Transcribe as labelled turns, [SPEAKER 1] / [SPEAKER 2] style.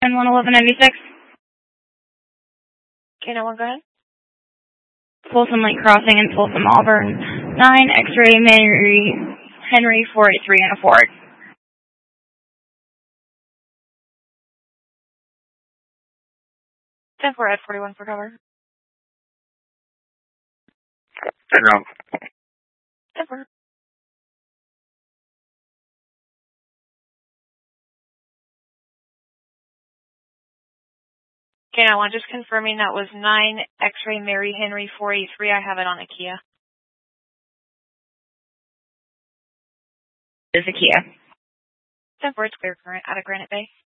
[SPEAKER 1] 1196.
[SPEAKER 2] Okay, now one, go ahead.
[SPEAKER 1] Folsom Lake Crossing in Folsom, Auburn. 9 X-ray Mary Henry 483 and a Ford.
[SPEAKER 2] 10-4 at 41 for cover. 10-4. Okay, now one, just confirming that was 9 X-ray Mary Henry 483. I have it on a Kia.
[SPEAKER 1] This is a Kia.
[SPEAKER 2] 10-4, it's clear current out of Granite Bay.